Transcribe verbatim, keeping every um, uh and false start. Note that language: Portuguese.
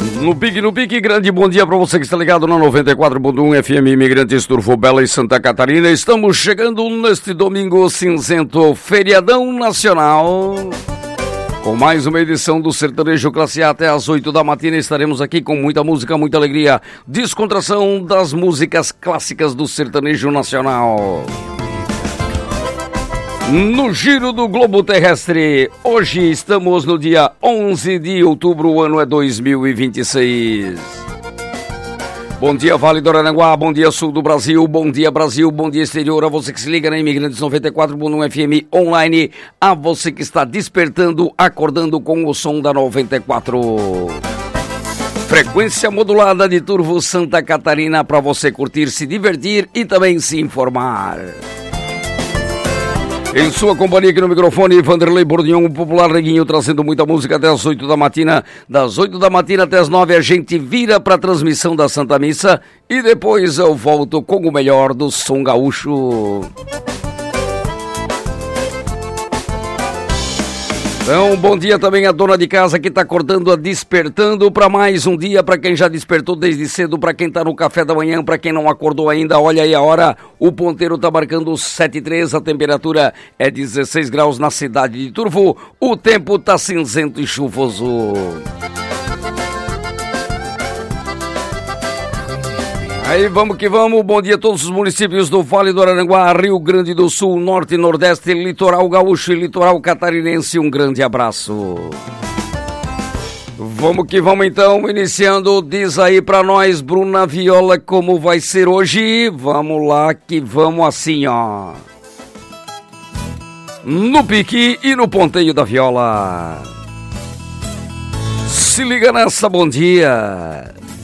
No pique, no pique, grande bom dia para você que está ligado na noventa e quatro ponto um F M Imigrantes Turvo Bela e Santa Catarina. Estamos chegando neste domingo cinzento, feriadão nacional, com mais uma edição do Sertanejo Classe A até às oito da matina. Estaremos aqui com muita música, muita alegria, descontração das músicas clássicas do sertanejo nacional. No Giro do Globo Terrestre, hoje estamos no dia onze de outubro, o ano é dois mil e vinte e seis. Bom dia, Vale do Aranaguá, bom dia, Sul do Brasil, bom dia, Brasil, bom dia, exterior, a você que se liga na Imigrantes noventa e quatro ponto um F M online, a você que está despertando, acordando com o som da noventa e quatro. Frequência modulada de Turvo Santa Catarina para você curtir, se divertir e também se informar. Em sua companhia aqui no microfone, Vanderlei Bordignon, o popular Neguinho, trazendo muita música até as oito da matina. Das oito da matina até as nove a gente vira para a transmissão da Santa Missa e depois eu volto com o melhor do som gaúcho. Então, bom dia também a dona de casa que está acordando, despertando para mais um dia, para quem já despertou desde cedo, para quem está no café da manhã, para quem não acordou ainda, olha aí a hora, o ponteiro está marcando sete e três, a temperatura é dezesseis graus na cidade de Turvo, o tempo está cinzento e chuvoso. Aí vamos que vamos, bom dia a todos os municípios do Vale do Aranaguá, Rio Grande do Sul, Norte e Nordeste, Litoral Gaúcho e Litoral Catarinense, um grande abraço. Vamos que vamos então, iniciando, diz aí pra nós, Bruna Viola, como vai ser hoje? Vamos lá que vamos assim, ó. No pique e no ponteio da viola. Se liga nessa, bom dia.